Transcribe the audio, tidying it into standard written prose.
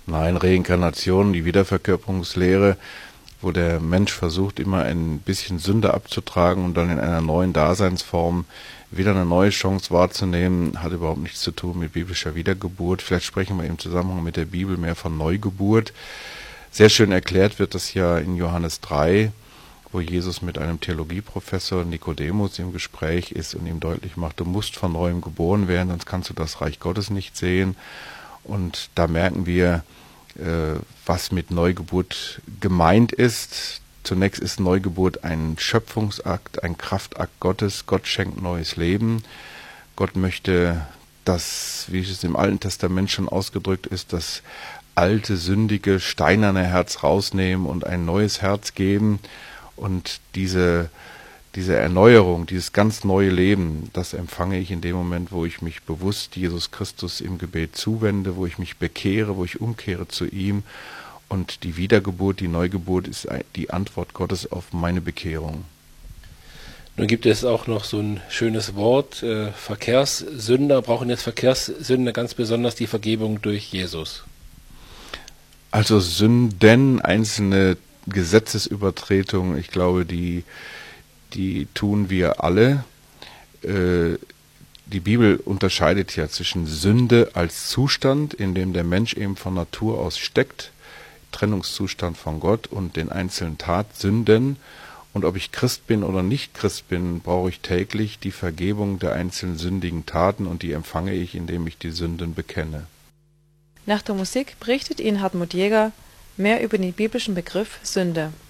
Nein, Reinkarnation, die Wiederverkörperungslehre, wo der Mensch versucht, immer ein bisschen Sünde abzutragen und dann in einer neuen Daseinsform wieder eine neue Chance wahrzunehmen, hat überhaupt nichts zu tun mit biblischer Wiedergeburt. Vielleicht sprechen wir im Zusammenhang mit der Bibel mehr von Neugeburt. Sehr schön erklärt wird das ja in Johannes 3, wo Jesus mit einem Theologieprofessor Nikodemus im Gespräch ist und ihm deutlich macht, du musst von neuem geboren werden, sonst kannst du das Reich Gottes nicht sehen. Und da merken wir, was mit Neugeburt gemeint ist. Zunächst ist Neugeburt ein Schöpfungsakt, ein Kraftakt Gottes. Gott schenkt neues Leben. Gott möchte, dass, wie es im Alten Testament schon ausgedrückt ist, das alte, sündige, steinerne Herz rausnehmen und ein neues Herz geben. Und diese Erneuerung, dieses ganz neue Leben, das empfange ich in dem Moment, wo ich mich bewusst Jesus Christus im Gebet zuwende, wo ich mich bekehre, wo ich umkehre zu ihm. Und die Wiedergeburt, die Neugeburt ist die Antwort Gottes auf meine Bekehrung. Nun gibt es auch noch so ein schönes Wort, Verkehrssünder. Brauchen jetzt Verkehrssünder ganz besonders die Vergebung durch Jesus? Also Sünden, einzelne Gesetzesübertretungen, ich glaube, die tun wir alle. Die Bibel unterscheidet ja zwischen Sünde als Zustand, in dem der Mensch eben von Natur aus steckt, Trennungszustand von Gott, und den einzelnen Tatsünden. Und ob ich Christ bin oder nicht Christ bin, brauche ich täglich die Vergebung der einzelnen sündigen Taten, und die empfange ich, indem ich die Sünden bekenne. Nach der Musik berichtet Ihnen Hartmut Jäger mehr über den biblischen Begriff Sünde.